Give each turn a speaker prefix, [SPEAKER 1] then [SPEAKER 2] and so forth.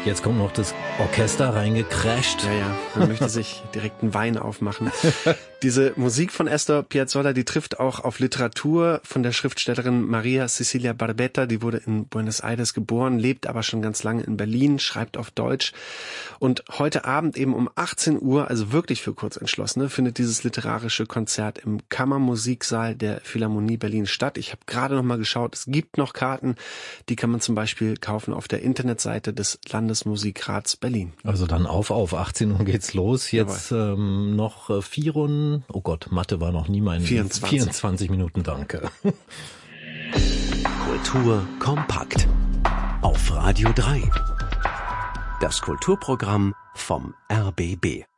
[SPEAKER 1] Jetzt kommt noch das Orchester reingecrasht.
[SPEAKER 2] Ja, man möchte sich direkt einen Wein aufmachen. Diese Musik von Astor Piazzolla, die trifft auch auf Literatur von der Schriftstellerin Maria Cecilia Barbetta. Die wurde in Buenos Aires geboren, lebt aber schon ganz lange in Berlin, schreibt auf Deutsch. Und heute Abend eben um 18 Uhr, also wirklich für Kurzentschlossene, findet dieses literarische Konzert im Kammermusiksaal der Philharmonie Berlin statt. Ich habe gerade noch mal geschaut, es gibt noch Karten, die kann man zum Beispiel kaufen auf der Internetseite des Landesmusikrats Berlin.
[SPEAKER 1] Also dann auf 18 Uhr geht's los. Jetzt noch 24 Minuten, danke.
[SPEAKER 3] Kultur kompakt auf Radio 3. Das Kulturprogramm vom RBB.